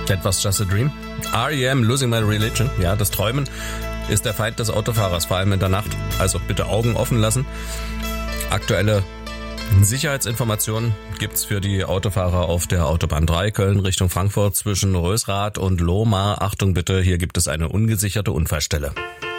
That was just a dream. REM, Losing My Religion. Ja, das Träumen ist der Feind des Autofahrers, vor allem in der Nacht. Also bitte Augen offen lassen. Aktuelle Sicherheitsinformationen gibt's für die Autofahrer auf der Autobahn 3 Köln Richtung Frankfurt zwischen Rösrath und Lohmar. Achtung bitte, hier gibt es eine ungesicherte Unfallstelle.